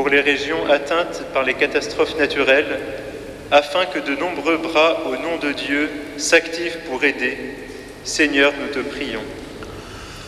pour les régions atteintes par les catastrophes naturelles, afin que de nombreux bras au nom de Dieu s'activent pour aider. Seigneur, nous te prions.